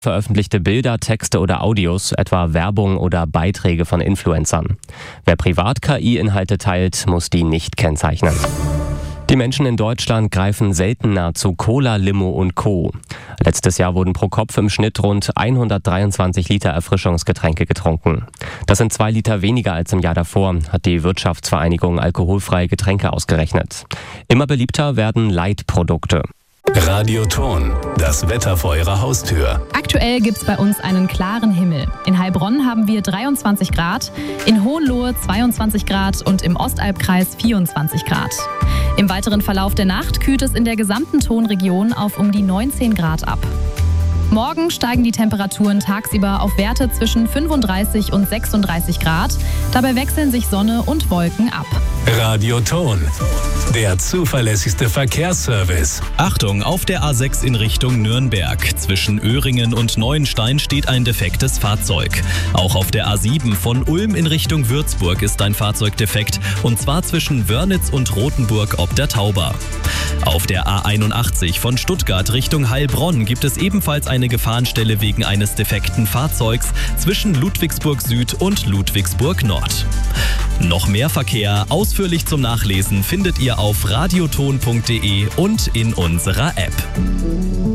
veröffentlichte Bilder, Texte oder Audios, etwa Werbung oder Beiträge von Influencern. Wer privat KI-Inhalte teilt, muss die nicht kennzeichnen. Die Menschen in Deutschland greifen seltener zu Cola, Limo und Co. Letztes Jahr wurden pro Kopf im Schnitt rund 123 Liter Erfrischungsgetränke getrunken. Das sind 2 Liter weniger als im Jahr davor, hat die Wirtschaftsvereinigung Alkoholfreie Getränke ausgerechnet. Immer beliebter werden Light-Produkte. Radioton, das Wetter vor Ihrer Haustür. Aktuell gibt es bei uns einen klaren Himmel. In Heilbronn haben wir 23 Grad, in Hohenlohe 22 Grad und im Ostalbkreis 24 Grad. Im weiteren Verlauf der Nacht kühlt es in der gesamten Tonregion auf um die 19 Grad ab. Morgen steigen die Temperaturen tagsüber auf Werte zwischen 35 und 36 Grad. Dabei wechseln sich Sonne und Wolken ab. Radioton, der zuverlässigste Verkehrsservice. Achtung, auf der A6 in Richtung Nürnberg. Zwischen Öhringen und Neuenstein steht ein defektes Fahrzeug. Auch auf der A7 von Ulm in Richtung Würzburg ist ein Fahrzeug defekt. Und zwar zwischen Wörnitz und Rothenburg ob der Tauber. Auf der A81 von Stuttgart Richtung Heilbronn gibt es ebenfalls eine Gefahrenstelle wegen eines defekten Fahrzeugs zwischen Ludwigsburg Süd und Ludwigsburg Nord. Noch mehr Verkehr ausführlich zum Nachlesen findet ihr auf radioton.de und in unserer App.